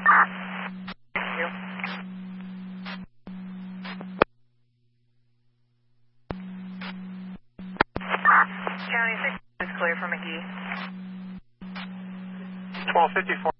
Thank you. County 6 is clear for McGee. 1254.